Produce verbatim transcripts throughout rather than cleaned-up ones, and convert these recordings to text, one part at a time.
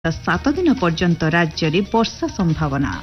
सात दिन पर्यंत राज्य में वर्षा संभावना।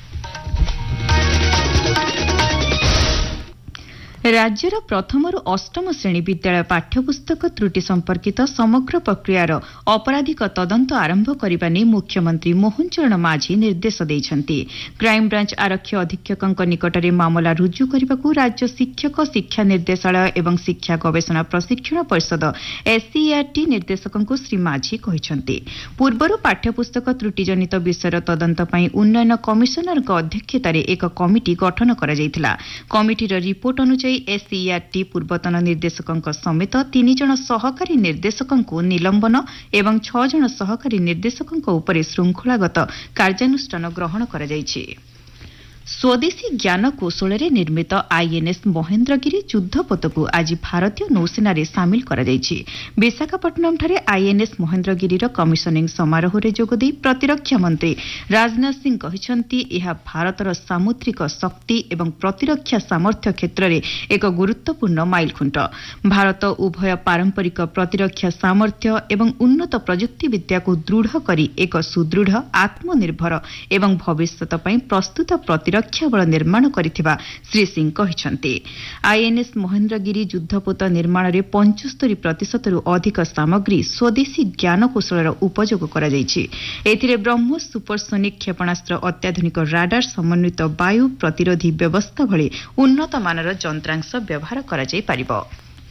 राज्यर प्रथम रु अष्टम श्रेणी विद्यालय पाठ्यपुस्तक त्रुटि संपर्कित समग्र प्रक्रियार अपराधिक तदंत आरंभ करने नहीं मुख्यमंत्री मोहन चरण माझी निर्देश देइछन्ति। क्राइमब्रांच आरक्षी अधीक्षक निकटरे मामला रुजु करने को राज्य शिक्षक शिक्षा निर्देशालय एवं शिक्षा गवेषणा प्रशिक्षण परिषद एससीईआरटी निर्देशक श्री माझी कहिछन्ति। पूर्वर पाठ्यपुस्तक त्रुटिजनित विषयर तदंत पई उन्नयन कमिशनर अध्यक्षतार एक कमिटी गठन करा जायतिला। कमिटीर रिपोर्ट अनुसार एससीईआरटी पूर्वतन निर्देशक समेत तीन जन सहकारी निर्देशक निलंबन एवं छह जन सहकारी निर्देशक उपर श्रृंखलागत कार्यानुष्ठान ग्रहण करा जायछि। स्वदेशी ज्ञान कौशल निर्मित आईएनएस महेन्द्रगिरी युद्धपोत को आज भारतीय नौसेना सामिल करा जायछि। विशाखापट्टनम ठारे आईएनएस महेन्द्रगिरी कमिशनिंग समारोह में जोगदे प्रतिरक्षा मंत्री राजनाथ सिंह कहिसंति यह भारतर सामुद्रिक शक्ति एवं प्रतिरक्षा सामर्थ्य क्षेत्र में एक गुरुत्वपूर्ण माइलखुंट। भारत उभय पारंपरिक प्रतिरक्षा सामर्थ्य एवं उन्नत प्रजुक्ति विद्या को दृढ़ करी एक सुदृढ़ आत्मनिर्भर एवं भविष्यत पई प्रस्तुत प्रतिरक्षा रक्षा बल निर्माण करिथिबा श्री सिंह कहिसंति। आईएनएस महेन्द्रगिरी युद्धपोत निर्माण में पचहत्तर प्रतिशत रु अधिक सामग्री स्वदेशी ज्ञान कौशल उपयोग करा जायछि। एथिरे ब्रह्मोस सुपरसोनिक क्षेपणास्त्र अत्याधुनिक राडार समन्वित वायु प्रतिरोधी व्यवस्था भली उन्नत मानर यंत्रांश व्यवहार करा जाय पारिबो।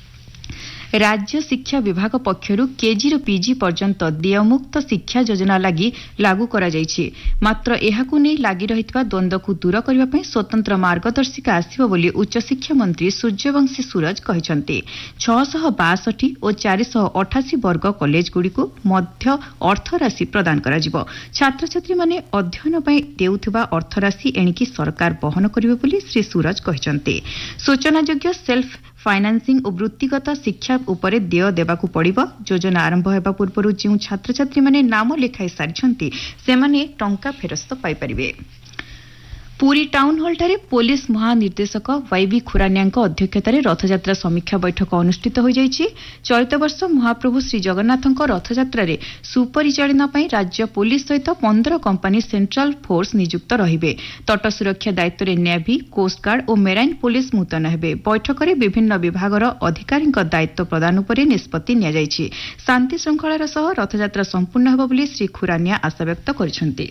राज्य शिक्षा विभाग पक्षरु केजी रो पीजी पर्यंत देयमुक्त शिक्षा योजना लागि लागू करा जायछि। मात्र एहाकु नै लागि रहितबा द्वंद्व को दूर करबा पई स्वतंत्र मार्गदर्शिका आसीबो बोली उच्च शिक्षा मंत्री सूर्यवंशी सूरज कहिसंति। छह सौ बासठ और चार सौ अठासी वर्ग कॉलेज गुड़िको मध्य अर्थराशि प्रदान करा जिवो। छात्र छात्री माने अध्ययन पई देउथबा अर्थराशि एणिकी सरकार बहन करिवे बोली श्री सूरज कहिसंति। सूचनायोग्य सेल्फ फाइनान्सिंग और वृत्तिगत शिक्षा उपरे देय देवाकू पड़िबो। योजना आरंभ हेबा पूर्व जो छात्र छात्री माने नाम लेखाई सारिछंती सेमाने टंका फेरस्त पाई परिबे। पुरी टाउन हॉल ठारे पुलिस महानिर्देशक वाईवी खुरानिया अध्यक्षतार रथयात्रा समीक्षा बैठक अनुष्ठित हो जायछि। चलित वर्ष महाप्रभु श्री जगन्नाथ रथयात्रा सुपरिचालन पई राज्य पुलिस सहित पंद्रह कंपनी सेंट्रल फोर्स नियुक्त रहिबे। तट सुरक्षा दायित्व में नेवी कोस्टगार्ड और मेराइन पुलिस मुतयन हेबे। बैठक में विभिन्न विभागर अधिकारी दायित्व प्रदान उपर निष्पत्ति निया जायछि। शांति श्रृंखलार सह रथयात्रा संपूर्ण हेबो बोली श्री खुरानिया आशा व्यक्त करिसंति।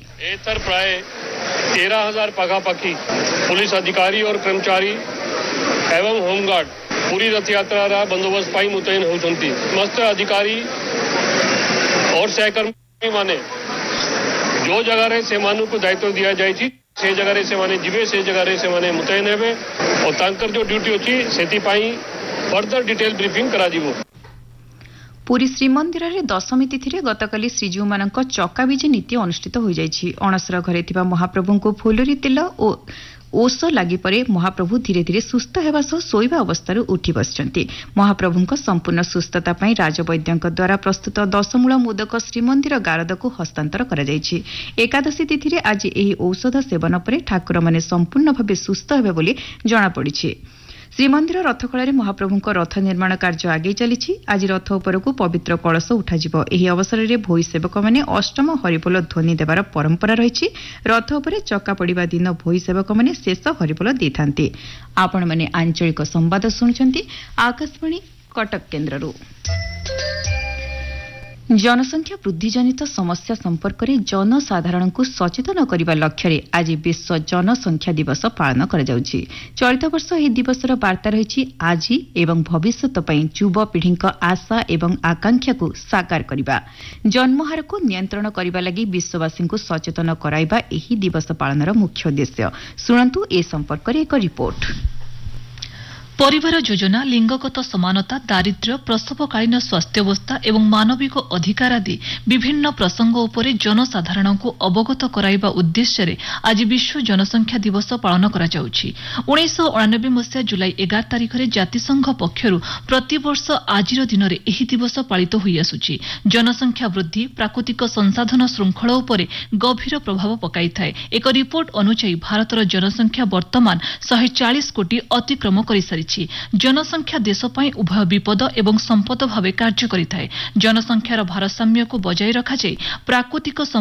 तेरह हजार पाखापाखी पुलिस अधिकारी और कर्मचारी एवं होमगार्ड पूरी रथ यात्रा बंदोबस्त पाई मुतयन होती। समस्त अधिकारी और सहकर्मी माने जो जगह से मानू को दायित्व दिया जाए से जगह से माने जीवे से जगह से माने मुतयन हेबे और तांकर जो ड्यूटी अच्छी सेति पाई फर्दर डिटेल ब्रीफिंग करा जिवो। पुरी श्रीमंदिर में दशमी तिथि गतकाली श्रीजीउ मान चकाविजे नीति अनुष्ठित हो जायछि। अणसर घरे थिबा महाप्रभु को फुलरी तेल और ओष लागि परे महाप्रभु धीरे धीरे सुस्थ हेबा सह सोइबा अवस्था उठी बसिचंती। महाप्रभुଙ୍କ संपूर्ण सुस्थता पई राजवैद्यଙ୍କ द्वारा प्रस्तुत दशमूल मोदक श्रीमंदिर गारद को हस्तांतर करा जायछि। एकादशी तिथि आज एही औषध सेवन परे ठाकुर माने संपूर्ण भावे सुस्थ हेबे बोली जणा पड़िछि। श्रीमंदिर रथखଳାରେ महाप्रभुଙ୍କ रथ निर्माण कार्य आगे चली। आज रथ उपरकू पवित्र कलश उठाଯିବ। ଏହି ଅବସରରେ ଭୋଇ ସେବକମାନେ ଅଷ୍ଟମ ହରିବୋଲ ଧ୍ୱନି ଦେବାର परंपरा ରହିଛି। ରଥ ଉପରେ ଚକା ପଡ଼ିବା ଦିନ ଭୋଇ ସେବକମାନେ ଶେଷ ହରିବୋଲ ଦେଇଥାନ୍ତି। ଆପଣ ମାନେ ଆଞ୍ଚଳିକ ସମ୍ବାଦ ଶୁଣୁଛନ୍ତି आकाशवाणी कटक केन्द्रରୁ। जनसंख्या वृद्धिजनित समस्या संपर्क में जनसाधारण को सचेतन करने लक्ष्य आज विश्व जनसंख्या दिवस पालन करा जाउछि। चलित वर्ष यह दिवसर वार्ता रही आज एवं भविष्यत पई युवपीढ़ी आशा एवं आकांक्षा को साकार करने जन्महार को नियंत्रण करने लगी विश्ववासी को सचेतन कराइबा एही दिवस पालनर मुख्य उद्देश्य। शुणन्तु ए संपर्क में एक रिपोर्ट। परिवार योजना लिंगगत समानता दारिद्र्य प्रसवकालीन स्वास्थ्यावस्था एवं मानविक अधिकार आदि विभिन्न प्रसंग उपर जनसाधारण को अवगत कराइबा उद्देश्य रे आज विश्व जनसंख्या दिवस पालन करा जाउछि। उन्नीस सौ अणानबे मसीहा जुलाई एगार तारिख रे जातिसंघ पक्षरु प्रतिवर्ष आजिर दिन रे एही दिवस पालित होई आसुछि। जनसंख्या वृद्धि प्राकृतिक संसाधन श्रृंखल उपर गभीर प्रभाव पकाई थाए। एक रिपोर्ट अनुसार भारतर जनसंख्या वर्तमान शहे चालीस कोटी अतिक्रम करि सारिछि। जनसंख्या देश पई उभय विपद एवं संपद भावे कार्य करिथाए। जनसंख्यार भारसाम्य को बजाय रखा जाय प्राकृतिक